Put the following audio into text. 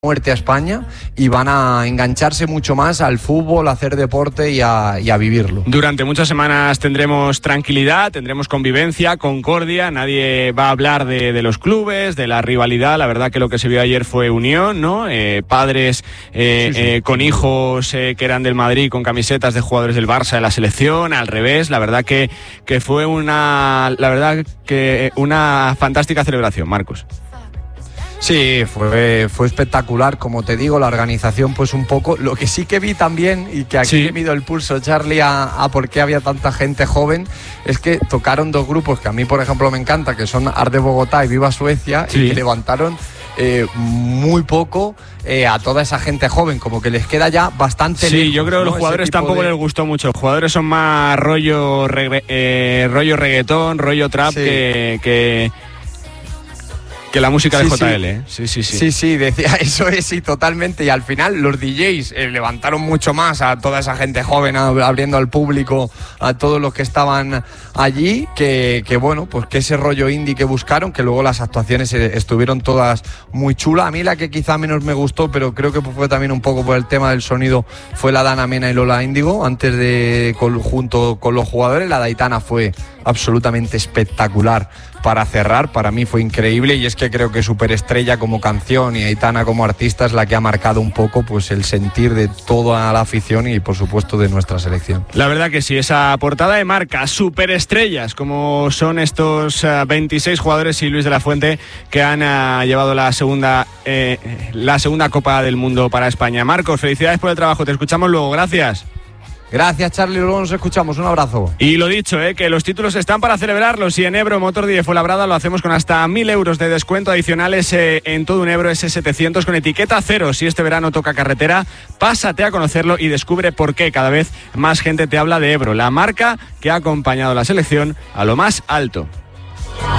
muerte a España y van a engancharse mucho más al fútbol, a hacer deporte y a vivirlo. Durante muchas semanas tendremos tranquilidad, tendremos convivencia, concordia, nadie va a hablar de los clubes, de la rivalidad. La verdad que lo que se vio ayer fue unión, ¿no? Padres con hijos que eran del Madrid con camisetas de jugadores del Barça de la selección, al revés. La verdad que fue una fantástica celebración, Marcos. Sí, fue espectacular, como te digo, la organización pues un poco. Lo que sí que vi también, y que aquí le mido el pulso, Charlie, a por qué había tanta gente joven, es que tocaron dos grupos que a mí, por ejemplo, me encanta, que son Arde Bogotá y Viva Suecia, y que levantaron muy poco a toda esa gente joven, como que les queda ya bastante lejos. Sí, yo creo que los jugadores tampoco les gustó mucho. Los jugadores son más rollo reggaetón, rollo trap, que la música de JL. Sí, decía eso es, sí, totalmente. Y al final los DJs levantaron mucho más a toda esa gente joven, abriendo al público, a todos los que estaban allí, que bueno, pues que ese rollo indie que buscaron, que luego las actuaciones estuvieron todas muy chulas. A mí la que quizá menos me gustó, pero creo que fue también un poco por el tema del sonido, fue la Dana Mena y Lola Índigo, antes de junto con los jugadores. La de Aitana fue absolutamente espectacular para cerrar, para mí fue increíble, y es que creo que Superestrella como canción y Aitana como artista es la que ha marcado un poco pues el sentir de toda la afición y por supuesto de nuestra selección. La verdad que sí, esa portada de marca, Superestrellas, como son estos 26 jugadores y Luis de la Fuente que han llevado la segunda Copa del Mundo para España. Marcos, felicidades por el trabajo, te escuchamos luego, gracias. Gracias, Charlie, luego nos escuchamos, un abrazo. Y lo dicho, que los títulos están para celebrarlos, y en Ebro Motor de Fuenlabrada lo hacemos con hasta 1.000 euros de descuento adicionales en todo un Ebro S700 con etiqueta cero. Si este verano toca carretera, pásate a conocerlo y descubre por qué cada vez más gente te habla de Ebro, la marca que ha acompañado a la selección a lo más alto.